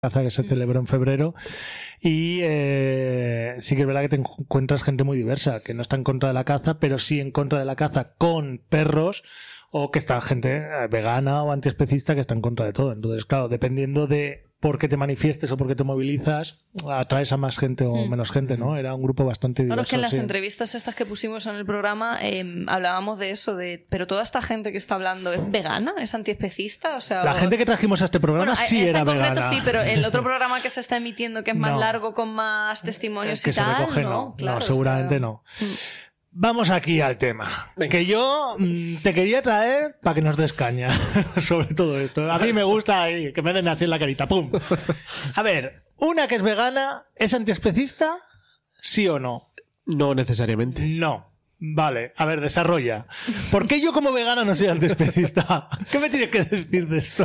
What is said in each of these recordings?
caza que se celebró en febrero y sí que es verdad que te encuentras gente muy diversa, que no está en contra de la caza, pero sí en contra de la caza con perros, o que está gente vegana o antiespecista que está en contra de todo. Entonces, claro, dependiendo de por qué te manifiestes o por qué te movilizas, atraes a más gente o menos gente, ¿no? Era un grupo bastante diverso. Claro, es que en las entrevistas estas que pusimos en el programa hablábamos de eso, pero toda esta gente que está hablando, ¿es vegana? ¿Es antiespecista? O sea, la gente que trajimos a este programa sí era vegana. En concreto sí, pero el otro programa que se está emitiendo, que es más largo, con más testimonios que y tal, se recoge, ¿no? Claro, no, seguramente no. Vamos aquí al tema. Venga. Que yo te quería traer para que nos des caña sobre todo esto. A mí me gusta ahí, que me den así en la carita. ¡Pum! A ver, una que es vegana, ¿es antiespecista? ¿Sí o no? No necesariamente. No. Vale, a ver, desarrolla. ¿Por qué yo como vegana no soy antiespecista? ¿Qué me tienes que decir de esto?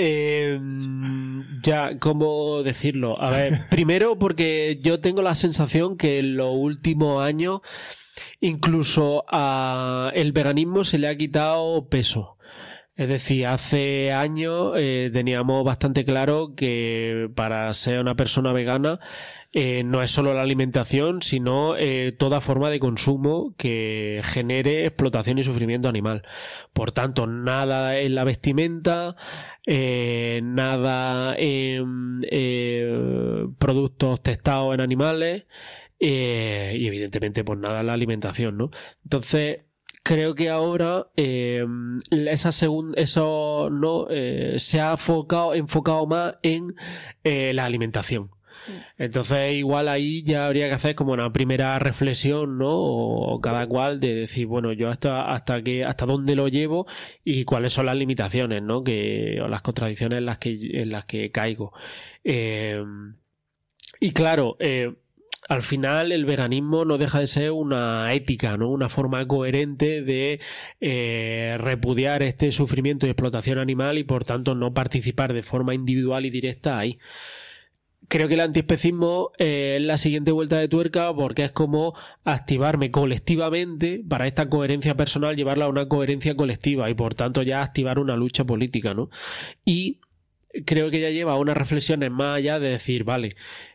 Ya, ¿cómo decirlo? A ver, primero porque yo tengo la sensación que en los últimos años incluso el veganismo se le ha quitado peso. Es decir, hace años teníamos bastante claro que para ser una persona vegana no es solo la alimentación, sino toda forma de consumo que genere explotación y sufrimiento animal. Por tanto, nada en la vestimenta, nada en productos testados en animales y evidentemente pues nada en la alimentación, ¿no? Entonces creo que ahora eso no se ha enfocado más en la alimentación. Entonces igual ahí ya habría que hacer como una primera reflexión, ¿no? O cada cual de decir, bueno, yo hasta dónde lo llevo y cuáles son las limitaciones, ¿no? O las contradicciones en las que caigo. Y claro, al final el veganismo no deja de ser una ética, ¿no? Una forma coherente de repudiar este sufrimiento y explotación animal y por tanto no participar de forma individual y directa ahí. Creo que el antiespecismo es la siguiente vuelta de tuerca porque es como activarme colectivamente para esta coherencia personal, llevarla a una coherencia colectiva y por tanto ya activar una lucha política, ¿no? Y creo que ya lleva a unas reflexiones más allá de decir, vale,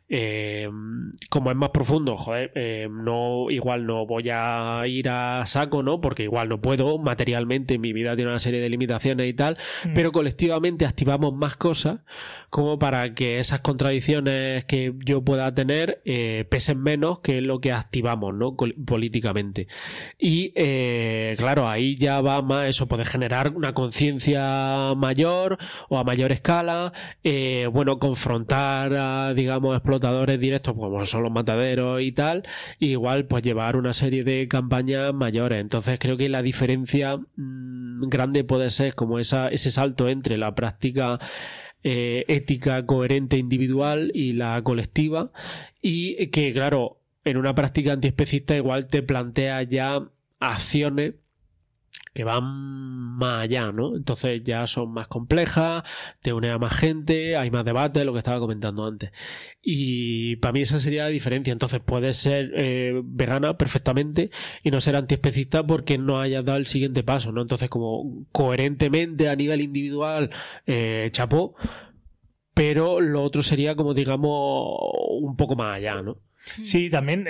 como es más profundo, joder, igual no voy a ir a saco, ¿no? Porque igual no puedo materialmente, mi vida tiene una serie de limitaciones y tal, pero colectivamente activamos más cosas como para que esas contradicciones que yo pueda tener pesen menos que lo que activamos, ¿no? Políticamente. Y claro, ahí ya va más eso, puede generar una conciencia mayor o a mayor escala, bueno, confrontar a, digamos, explotadores directos como son los mataderos y tal, y igual pues llevar una serie de campañas mayores. Entonces creo que la diferencia grande puede ser como ese salto entre la práctica ética coherente individual y la colectiva, y que claro, en una práctica antiespecista igual te plantea ya acciones que van más allá, ¿no? Entonces ya son más complejas, te une a más gente, hay más debate, lo que estaba comentando antes. Y para mí esa sería la diferencia. Entonces puedes ser vegana perfectamente y no ser antiespecista porque no hayas dado el siguiente paso, ¿no? Entonces como coherentemente a nivel individual, chapó, pero lo otro sería como digamos un poco más allá, ¿no? Sí, también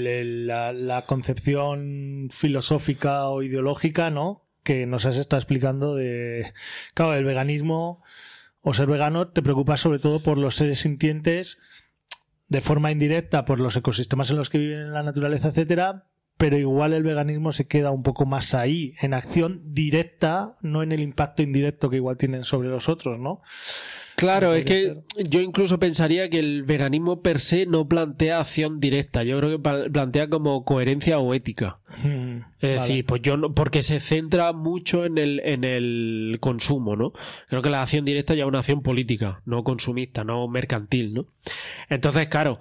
la concepción filosófica o ideológica, ¿no? Que nos has estado explicando de... Claro, el veganismo o ser vegano te preocupa sobre todo por los seres sintientes de forma indirecta, por los ecosistemas en los que viven en la naturaleza, etcétera, pero igual el veganismo se queda un poco más ahí, en acción directa, no en el impacto indirecto que igual tienen sobre los otros, ¿no? Claro, es que yo incluso pensaría que el veganismo per se no plantea acción directa. Yo creo que plantea como coherencia o ética. Es decir, pues yo no, porque se centra mucho en el consumo, ¿no? Creo que la acción directa ya es una acción política, no consumista, no mercantil, ¿no? Entonces, claro,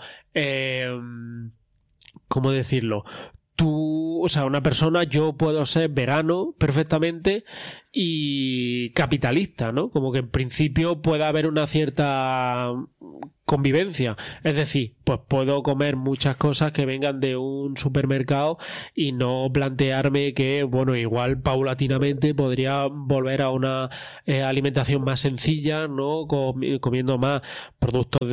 ¿cómo decirlo? Tú, o sea, una persona, yo puedo ser vegano perfectamente y capitalista, ¿no? Como que en principio puede haber una cierta convivencia. Es decir, pues puedo comer muchas cosas que vengan de un supermercado y no plantearme que, bueno, igual paulatinamente podría volver a una alimentación más sencilla, ¿no? Comiendo más productos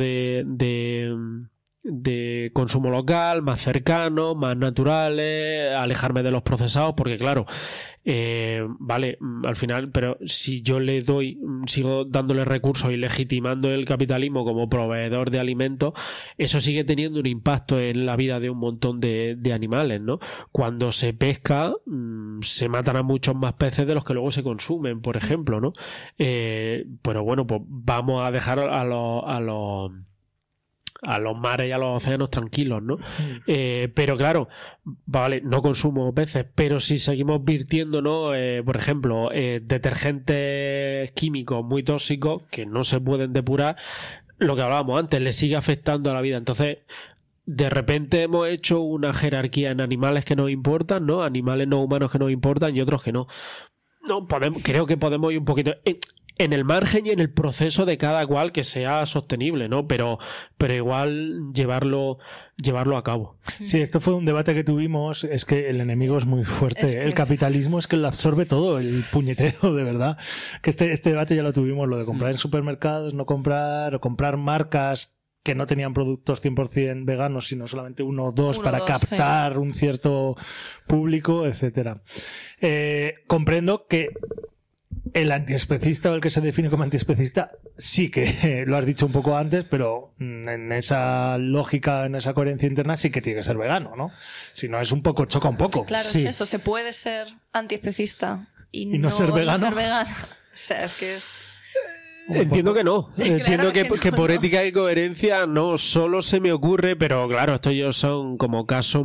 de consumo local, más cercanos, más naturales, alejarme de los procesados, porque claro, vale, al final, pero si yo sigo dándole recursos y legitimando el capitalismo como proveedor de alimentos, eso sigue teniendo un impacto en la vida de un montón de animales, ¿no? Cuando se pesca, se matan a muchos más peces de los que luego se consumen, por ejemplo, ¿no? Pero bueno, pues vamos a dejar a los mares y a los océanos tranquilos, ¿no? Pero claro, vale, no consumo peces, pero si seguimos virtiendo, ¿no? Por ejemplo, detergentes químicos muy tóxicos que no se pueden depurar, lo que hablábamos antes, le sigue afectando a la vida. Entonces, de repente hemos hecho una jerarquía en animales que nos importan, ¿no? Animales no humanos que nos importan y otros que no. Creo que podemos ir un poquito en el margen y en el proceso de cada cual que sea sostenible, ¿no? Pero igual llevarlo a cabo. Sí, esto fue un debate que tuvimos, es que el enemigo es muy fuerte. Es que el capitalismo es que lo absorbe todo, el puñetero, de verdad. Que este debate ya lo tuvimos, lo de comprar en supermercados, no comprar, o comprar marcas que no tenían productos 100% veganos, sino solamente uno o dos para captar un cierto público, etcétera. Comprendo que el antiespecista o el que se define como antiespecista sí que lo has dicho un poco antes, pero en esa lógica, en esa coherencia interna sí que tiene que ser vegano, ¿no? Si no, es un poco, choca un poco. Claro, sí. Es eso, se puede ser antiespecista y no ser vegano. No ser vegano. O sea, es que es... Entiendo que no. Entiendo que por ética y coherencia no solo se me ocurre, pero claro, estos son como casos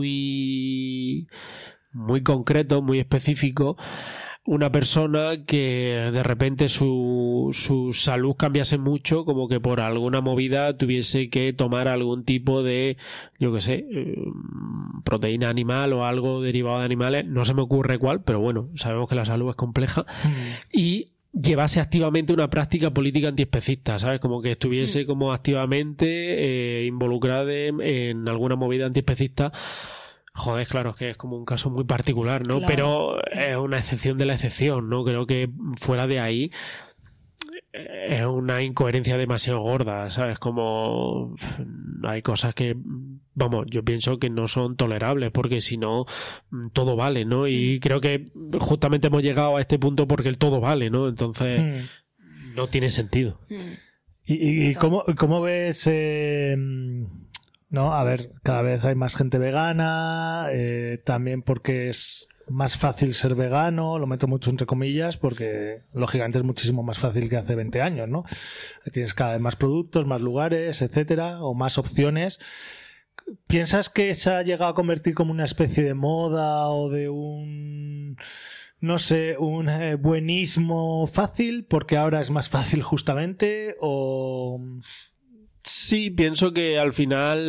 muy concretos, muy específicos. Una persona que de repente su salud cambiase mucho, como que por alguna movida tuviese que tomar algún tipo de, yo qué sé, proteína animal o algo derivado de animales. No se me ocurre cuál, pero bueno, sabemos que la salud es compleja. Y llevase activamente una práctica política antiespecista, ¿sabes? Como que estuviese como activamente involucrada en alguna movida antiespecista. Joder, claro, es que es como un caso muy particular, ¿no? Claro. Pero es una excepción de la excepción, ¿no? Creo que fuera de ahí es una incoherencia demasiado gorda, ¿sabes? Como hay cosas que, vamos, yo pienso que no son tolerables, porque si no, todo vale, ¿no? Y creo que justamente hemos llegado a este punto porque el todo vale, ¿no? Entonces, no tiene sentido. ¿Y cómo ves... ¿no? A ver, cada vez hay más gente vegana, también porque es más fácil ser vegano, lo meto mucho entre comillas, porque lógicamente es muchísimo más fácil que hace 20 años, ¿no? Tienes cada vez más productos, más lugares, etcétera, o más opciones. ¿Piensas que se ha llegado a convertir como una especie de moda o de un buenismo fácil, porque ahora es más fácil justamente, o...? Sí, pienso que al final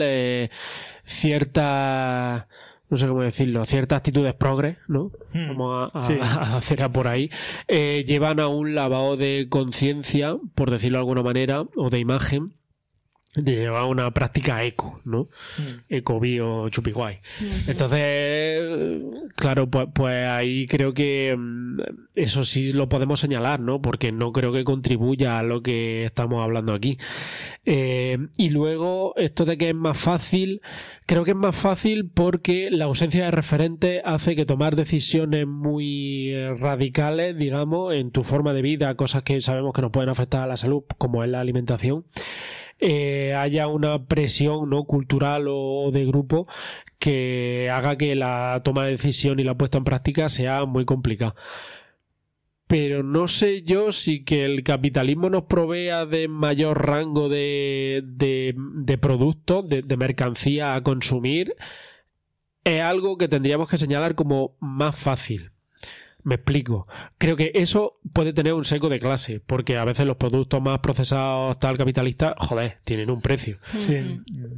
ciertas, no sé cómo decirlo, ciertas actitudes progres, ¿no? Vamos a hacer por ahí, llevan a un lavado de conciencia, por decirlo de alguna manera, o de imagen, de llevar una práctica eco, ¿no? Eco, bio, chupi guay. Entonces, claro, pues ahí creo que eso sí lo podemos señalar, ¿no? Porque no creo que contribuya a lo que estamos hablando aquí. Y luego, esto de que es más fácil, creo que es más fácil porque la ausencia de referentes hace que tomar decisiones muy radicales, digamos, en tu forma de vida, cosas que sabemos que nos pueden afectar a la salud, como es la alimentación, haya una presión, ¿no?, cultural o de grupo que haga que la toma de decisión y la puesta en práctica sea muy complicada. Pero no sé yo si que el capitalismo nos provea de mayor rango de productos, de mercancía a consumir, es algo que tendríamos que señalar como más fácil. Me explico. Creo que eso puede tener un seco de clase, porque a veces los productos más procesados tal capitalista, joder, tienen un precio. Sí.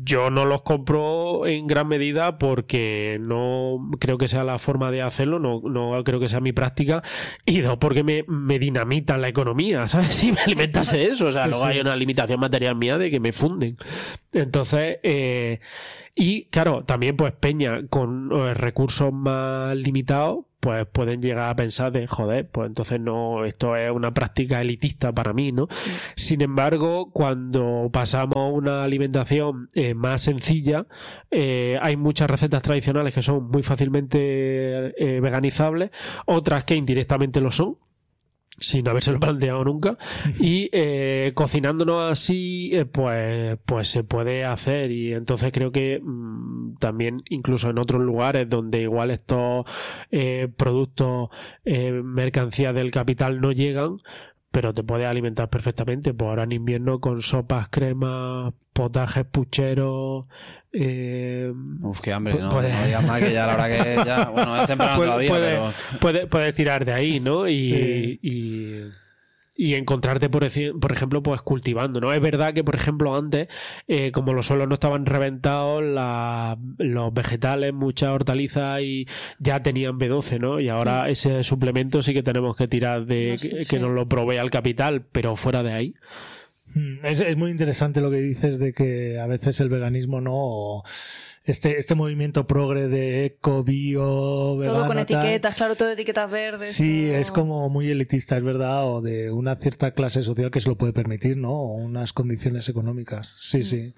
yo no los compro en gran medida porque no creo que sea la forma de hacerlo, no creo que sea mi práctica, y dos, porque me dinamitan la economía, ¿sabes? Si me alimentase eso, o sea, luego hay una limitación material mía de que me funden. Entonces, y claro, también pues peña con recursos más limitados, pues pueden llegar a pensar de, joder, pues entonces no, esto es una práctica elitista para mí, ¿no? Sin embargo, cuando pasamos a una alimentación más sencilla, hay muchas recetas tradicionales que son muy fácilmente veganizables, otras que indirectamente lo son, sin habérselo planteado nunca, y cocinándonos así pues se puede hacer, y entonces creo que también incluso en otros lugares donde igual estos productos, mercancías del capital no llegan, pero te puedes alimentar perfectamente, pues ahora en invierno con sopas, cremas, potajes pucheros. Uf, qué hambre, no digas más, que ya la verdad que ya, bueno, es temprano todavía, pero... Puedes tirar de ahí, ¿no? Y encontrarte, por ejemplo, pues cultivando, ¿no? Es verdad que, por ejemplo, antes, como los suelos no estaban reventados, los vegetales, muchas hortalizas y ya tenían B12, ¿no? Y ahora ese suplemento sí que tenemos que tirar de que nos lo provea el capital, pero fuera de ahí. Es muy interesante lo que dices de que a veces el veganismo no... Este movimiento progre de eco, bio, vegano, todo con etiquetas, claro, todo etiquetas verdes. Sí, todo... es como muy elitista, es verdad, o de una cierta clase social que se lo puede permitir, ¿no? O unas condiciones económicas. Sí, sí.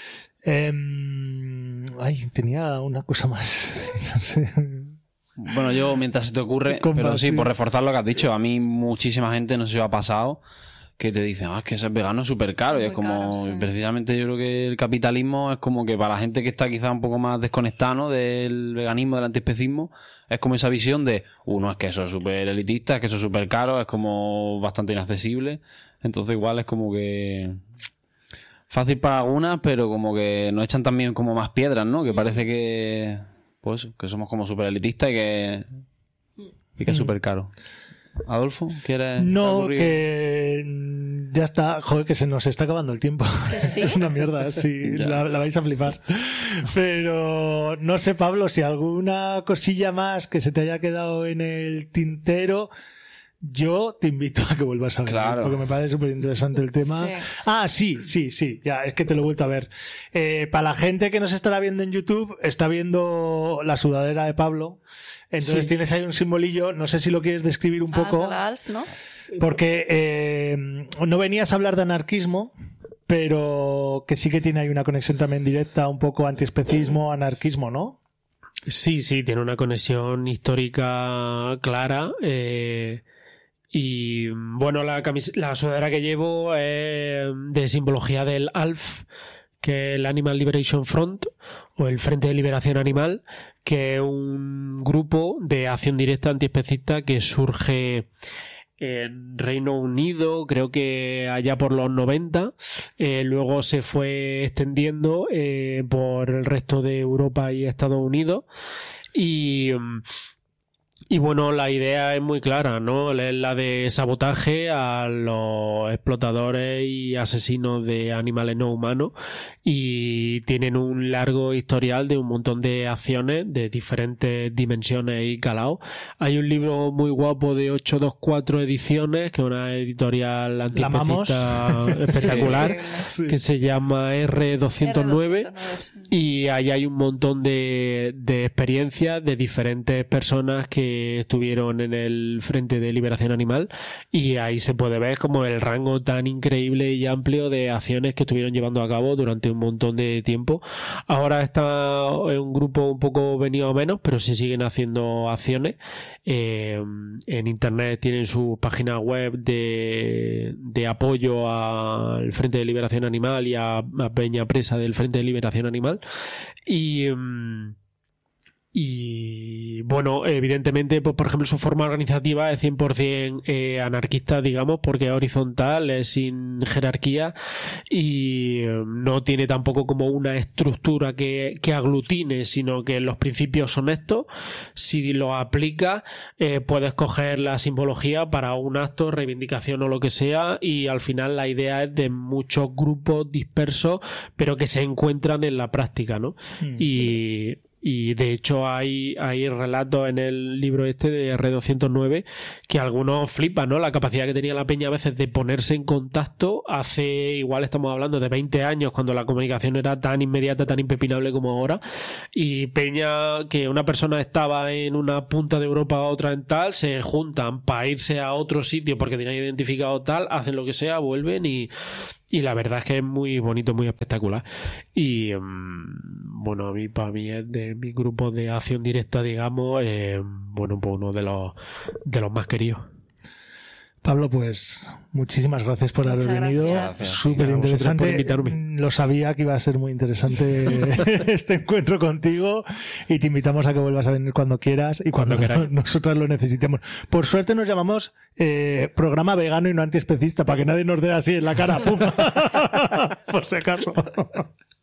Tenía una cosa más. No sé. Bueno, yo, mientras se te ocurre, pero sí, por reforzar lo que has dicho, a mí muchísima gente, no sé si os ha pasado, que te dicen, es que ser vegano es súper caro. Y es como, caro, sí. Precisamente yo creo que el capitalismo es como que para la gente que está quizá un poco más desconectada, ¿no?, del veganismo, del antiespecismo, es como esa visión de, no, es que eso es súper elitista, es que eso es súper caro, es como bastante inaccesible. Entonces igual es como que fácil para algunas, pero como que nos echan también como más piedras, ¿no? Que parece que, pues, que somos como súper elitistas y que es súper caro. Adolfo, ¿quieres? No, que ya está. Joder, que se nos está acabando el tiempo. ¿Sí? Es una mierda, sí, la vais a flipar. Pero no sé, Pablo, si alguna cosilla más que se te haya quedado en el tintero, yo te invito a que vuelvas a ver, claro, porque me parece súper interesante el tema. Sí. Sí, ya, es que te lo he vuelto a ver. Para la gente que nos estará viendo en YouTube, está viendo la sudadera de Pablo. Entonces tienes ahí un simbolillo, no sé si lo quieres describir un poco. La Alf, ¿no? Porque no venías a hablar de anarquismo, pero que sí que tiene ahí una conexión también directa, un poco antiespecismo, anarquismo, ¿no? Sí, tiene una conexión histórica clara. Y bueno, la sudadera que llevo es de simbología del ALF, que es el Animal Liberation Front, o el Frente de Liberación Animal, que es un grupo de acción directa antiespecista que surge en Reino Unido, creo que allá por los 90, luego se fue extendiendo por el resto de Europa y Estados Unidos, y bueno, la idea es muy clara, ¿no? Es la de sabotaje a los explotadores y asesinos de animales no humanos, y tienen un largo historial de un montón de acciones de diferentes dimensiones y calados. Hay un libro muy guapo de 824 ediciones, que es una editorial antiespecista espectacular, que se llama R209, y ahí hay un montón de experiencias de diferentes personas que estuvieron en el Frente de Liberación Animal, y ahí se puede ver como el rango tan increíble y amplio de acciones que estuvieron llevando a cabo durante un montón de tiempo. Ahora está en un grupo un poco venido a menos, pero se siguen haciendo acciones. En internet tienen su página web de apoyo al Frente de Liberación Animal y a Peña Presa del Frente de Liberación Animal, Y bueno, evidentemente, pues, por ejemplo, su forma organizativa es 100% anarquista, digamos, porque es horizontal, es sin jerarquía y no tiene tampoco como una estructura que aglutine, sino que los principios son estos. Si lo aplicas, puedes coger la simbología para un acto, reivindicación o lo que sea, y al final la idea es de muchos grupos dispersos, pero que se encuentran en la práctica, ¿no? Y de hecho hay relatos en el libro este de R209 que algunos flipan, ¿no? La capacidad que tenía la peña a veces de ponerse en contacto hace, igual estamos hablando de 20 años, cuando la comunicación era tan inmediata, tan impepinable como ahora, y peña que una persona estaba en una punta de Europa a otra en tal, se juntan para irse a otro sitio porque tenían identificado tal, hacen lo que sea, vuelven y la verdad es que es muy bonito, muy espectacular. Y bueno, para mí es de mi grupo de acción directa, digamos, bueno, pues uno de los más queridos. Pablo, pues muchísimas gracias por haber Muchas venido. gracias. Súper Por interesante. invitarme. Lo sabía que iba a ser muy interesante este encuentro contigo y te invitamos a que vuelvas a venir cuando quieras y cuando nosotras lo necesitemos. Por suerte nos llamamos programa vegano y no antiespecista para que nadie nos dé así en la cara. ¡Pum! Por si acaso.